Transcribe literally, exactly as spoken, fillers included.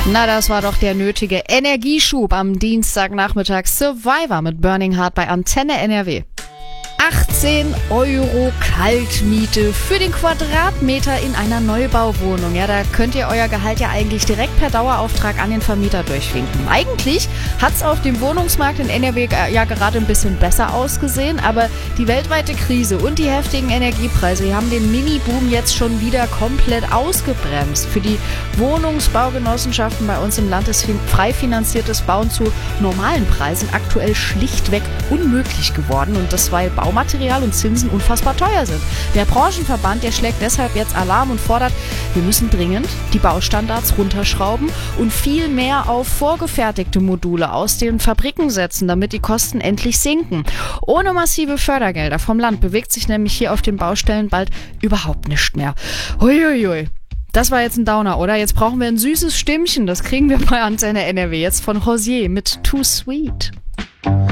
Na, das war doch der nötige Energieschub am Dienstagnachmittag. Survivor mit Burning Heart bei Antenne N R W. achtzehn Euro Kaltmiete für den Quadratmeter in einer Neubauwohnung. Ja, da könnt ihr euer Gehalt ja eigentlich direkt per Dauerauftrag an den Vermieter durchwinken. Eigentlich hat es auf dem Wohnungsmarkt in N R W ja gerade ein bisschen besser ausgesehen, aber die weltweite Krise und die heftigen Energiepreise, die haben den Mini-Boom jetzt schon wieder komplett ausgebremst. Für die Wohnungsbaugenossenschaften bei uns im Land ist frei finanziertes Bauen zu normalen Preisen aktuell schlichtweg unmöglich geworden, und das weil Baumaterial und Zinsen unfassbar teuer sind. Der Branchenverband, der schlägt deshalb jetzt Alarm und fordert, wir müssen dringend die Baustandards runterschrauben und viel mehr auf vorgefertigte Module aus den Fabriken setzen, damit die Kosten endlich sinken. Ohne massive Fördergelder vom Land bewegt sich nämlich hier auf den Baustellen bald überhaupt nichts mehr. Huiuiui. Das war jetzt ein Downer, oder? Jetzt brauchen wir ein süßes Stimmchen. Das kriegen wir bei Antenne N R W jetzt von Rosier mit Too Sweet.